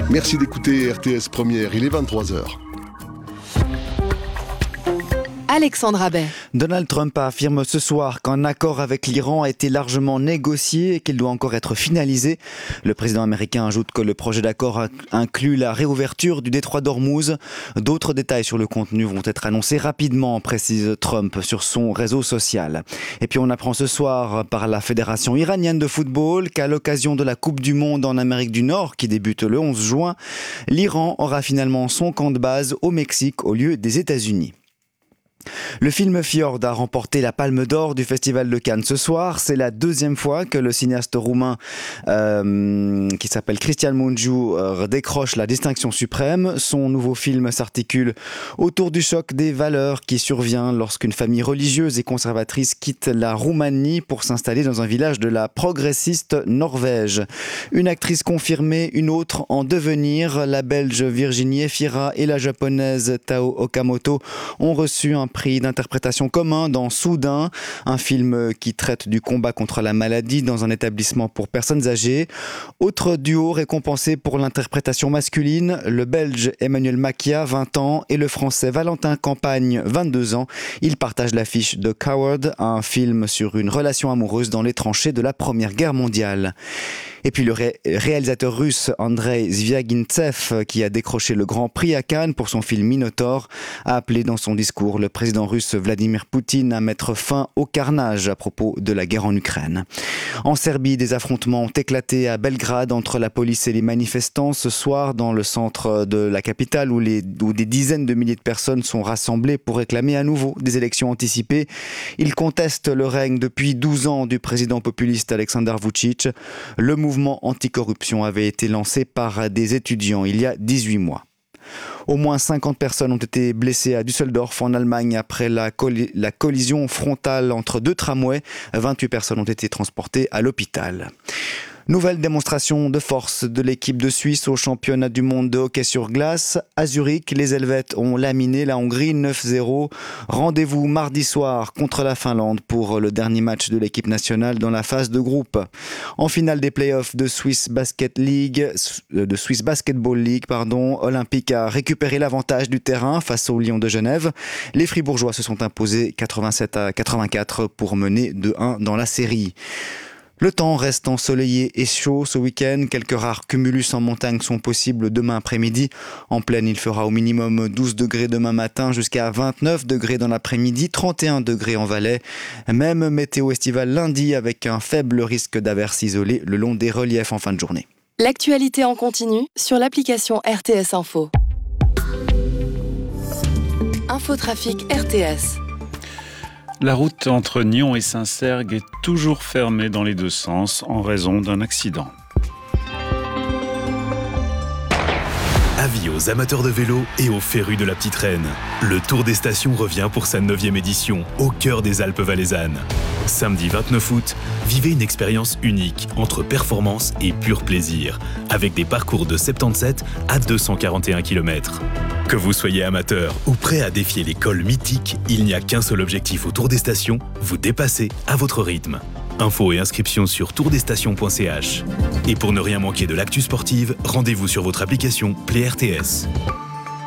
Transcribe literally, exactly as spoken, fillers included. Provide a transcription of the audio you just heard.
Merci d'écouter R T S Première, il est vingt-trois heures. Alexandre Abbet. Donald Trump affirme ce soir qu'un accord avec l'Iran a été largement négocié et qu'il doit encore être finalisé. Le président américain ajoute que le projet d'accord inclut la réouverture du détroit d'Ormuz. D'autres détails sur le contenu vont être annoncés rapidement, précise Trump sur son réseau social. Et puis on apprend ce soir par la Fédération iranienne de football qu'à l'occasion de la Coupe du Monde en Amérique du Nord qui débute le onze juin, l'Iran aura finalement son camp de base au Mexique au lieu des États-Unis. Le film Fjord a remporté la Palme d'Or du Festival de Cannes ce soir. C'est la deuxième fois que le cinéaste roumain euh, qui s'appelle Cristian Mungiu euh, décroche la distinction suprême. Son nouveau film s'articule autour du choc des valeurs qui survient lorsqu'une famille religieuse et conservatrice quitte la Roumanie pour s'installer dans un village de la progressiste Norvège. Une actrice confirmée, une autre en devenir. La Belge Virginie Efira et la Japonaise Tao Okamoto ont reçu un prix d'interprétation commun dans Soudain, un film qui traite du combat contre la maladie dans un établissement pour personnes âgées. Autre duo récompensé pour l'interprétation masculine, le Belge Emmanuel Makia, vingt ans, et le Français Valentin Campagne, vingt-deux ans. Ils partagent l'affiche de Coward, un film sur une relation amoureuse dans les tranchées de la Première Guerre mondiale. Et puis le ré- réalisateur russe Andrei Zvyagintsev, qui a décroché le Grand Prix à Cannes pour son film Minotaur, a appelé dans son discours le président russe Vladimir Poutine à mettre fin au carnage à propos de la guerre en Ukraine. En Serbie, des affrontements ont éclaté à Belgrade entre la police et les manifestants ce soir dans le centre de la capitale où, les, où des dizaines de milliers de personnes sont rassemblées pour réclamer à nouveau des élections anticipées. Ils contestent le règne depuis douze ans du président populiste Aleksandar Vučić. Le mouvement anticorruption avait été lancé par des étudiants il y a dix-huit mois. Au moins cinquante personnes ont été blessées à Düsseldorf en Allemagne après la, colli- la collision frontale entre deux tramways. vingt-huit personnes ont été transportées à l'hôpital. Nouvelle démonstration de force de l'équipe de Suisse au championnat du monde de hockey sur glace. À Zurich, les Helvètes ont laminé la Hongrie neuf zéro. Rendez-vous mardi soir contre la Finlande pour le dernier match de l'équipe nationale dans la phase de groupe. En finale des playoffs de Swiss Basket League, de Swiss Basketball League, pardon, Olympique a récupéré l'avantage du terrain face aux Lions de Genève. Les Fribourgeois se sont imposés quatre-vingt-sept à quatre-vingt-quatre pour mener deux un dans la série. Le temps reste ensoleillé et chaud ce week-end. Quelques rares cumulus en montagne sont possibles demain après-midi. En plaine, il fera au minimum douze degrés demain matin jusqu'à vingt-neuf degrés dans l'après-midi, trente et un degrés en Valais. Même météo estivale lundi avec un faible risque d'averses isolées le long des reliefs en fin de journée. L'actualité en continu sur l'application R T S Info. Infotrafic R T S. La route entre Nyon et Saint-Cergue est toujours fermée dans les deux sens en raison d'un accident. Avis aux amateurs de vélo et aux férus de la petite reine. Le Tour des Stations revient pour sa neuvième édition, au cœur des Alpes valaisannes. Samedi vingt-neuf août, vivez une expérience unique entre performance et pur plaisir, avec des parcours de soixante-dix-sept à deux cent quarante et un kilomètres. Que vous soyez amateur ou prêt à défier les cols mythiques, il n'y a qu'un seul objectif au Tour des Stations, vous dépasser à votre rythme. Infos et inscriptions sur tour des stations point c h. Et pour ne rien manquer de l'actu sportive, rendez-vous sur votre application Play R T S.